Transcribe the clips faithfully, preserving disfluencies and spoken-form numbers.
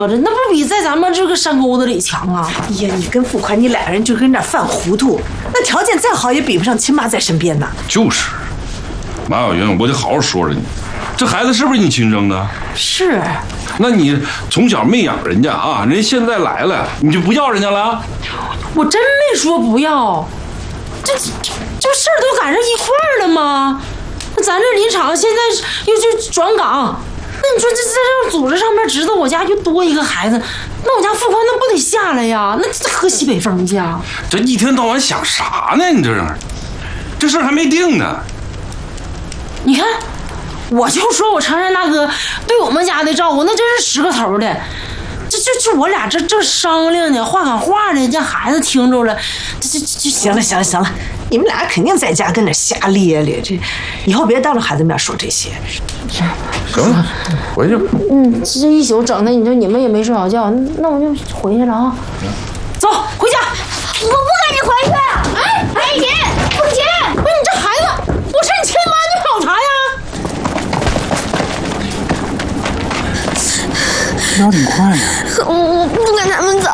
这那不比在咱们这个山沟子里强啊！ 哎呀，你跟付款，你俩人就跟那犯糊涂，那条件再好也比不上亲妈在身边呐。 就是，马小云，我得好好说说你，这孩子是不是你亲生的？ 是。 那你从小没养人家啊，人家现在来了，你就不要人家了？ 我真没说不要，这这这事儿都赶上一块儿了吗？那咱这林场现在又就转岗，那你说这在这组织上面知道我家就多一个孩子，那我家付款那不得下来呀？那这喝西北风去啊？ 这一天到晚想啥呢？你这是，这事儿还没定呢。 你看，我就说我常山大哥对我们家的照顾那真是十个头的。这就就我俩这正商量呢，话赶话的，让孩子听着了，这这这行了行了行了，你们俩肯定在家跟那瞎咧咧，这以后别当着孩子面说这些。 行了，回去吧。 嗯，这一宿整的，你说你们也没睡好觉，那我就回去了啊。走，回家。 我不跟你回去。哎，哎姐，凤姐， 不是你这孩子，我是你亲妈，你跑啥呀？ 聊挺快呀。 我我不跟他们走。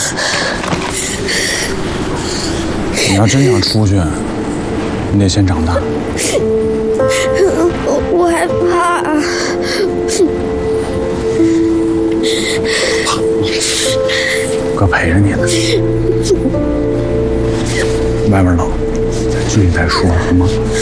你要真想出去，你得先长大。 我我害怕。 哥陪着你呢。外面冷，进去再说好吗？